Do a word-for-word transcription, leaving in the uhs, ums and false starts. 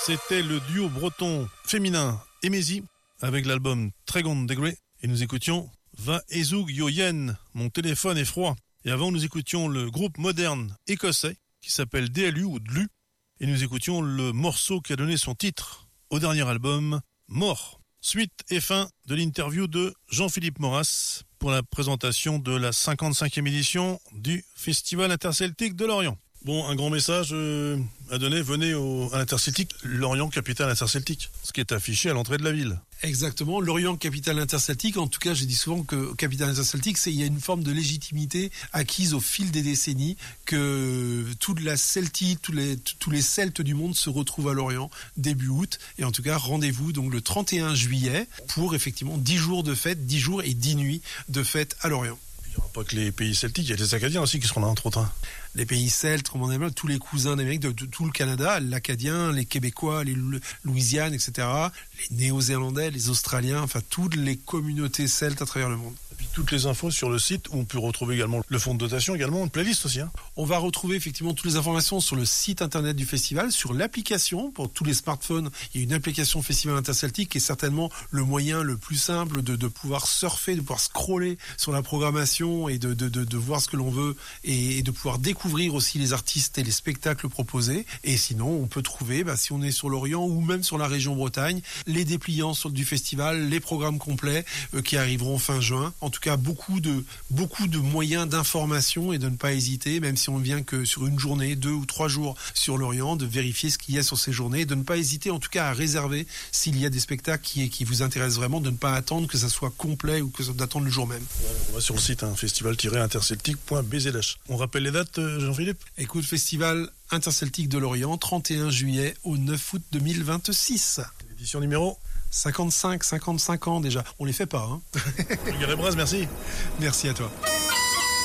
C'était le duo breton féminin Emezi avec l'album Tregond Degré. Et nous écoutions Va Ezug Yoyen, mon téléphone est froid. Et avant, nous écoutions le groupe moderne écossais qui s'appelle D L U ou D L U. Et nous écoutions le morceau qui a donné son titre au dernier album, Mort. Suite et fin de l'interview de Jean-Philippe Maurras pour la présentation de la cinquante-cinquième édition du Festival interceltique de Lorient. Bon, un grand message euh, à donner, venez au, à l'Interceltique, Lorient, capitale interceltique, ce qui est affiché à l'entrée de la ville. Exactement, Lorient, capitale interceltique. En tout cas, j'ai dit souvent que capitale interceltique, c'est il y a une forme de légitimité acquise au fil des décennies, que toute la Celtique, tous les tous les Celtes du monde se retrouvent à Lorient début août. Et en tout cas, rendez-vous donc le trente et un juillet pour effectivement dix jours de fête, dix jours et dix nuits de fête à Lorient. Il n'y aura pas que les pays celtiques, il y a des Acadiens aussi qui seront là entre autres. Les pays celtes, tous les cousins d'Amérique, de, de tout le Canada, l'Acadien, les Québécois, les Louisianes, et cetera, les Néo-Zélandais, les Australiens, enfin toutes les communautés celtes à travers le monde. Et puis toutes les infos sur le site où on peut retrouver également le fonds de dotation, également une playlist aussi. Hein. On va retrouver effectivement toutes les informations sur le site internet du festival, sur l'application pour tous les smartphones. Il y a une application Festival Interceltique qui est certainement le moyen le plus simple de, de pouvoir surfer, de pouvoir scroller sur la programmation et de, de, de, de voir ce que l'on veut et, et de pouvoir découvrir aussi les artistes et les spectacles proposés. Et sinon, on peut trouver, bah, si on est sur l'Orient ou même sur la région Bretagne, les dépliants sur, du festival, les programmes complets euh, qui arriveront fin juin. En tout cas, beaucoup de, beaucoup de moyens d'information et de ne pas hésiter, même si on vient que sur une journée, deux ou trois jours sur l'Orient, de vérifier ce qu'il y a sur ces journées et de ne pas hésiter en tout cas à réserver s'il y a des spectacles qui, qui vous intéressent vraiment, de ne pas attendre que ça soit complet ou que ça d'attendre le jour même. On va sur le site hein, festival tiret interceltique point b z h. On rappelle les dates, Jean-Philippe ? Écoute, Festival Interceltique de Lorient, trente et un juillet au neuf août deux mille vingt-six. L'édition numéro cinquante-cinq, cinquante-cinq ans déjà. On les fait pas, hein. Gary Braz, merci. Merci à toi.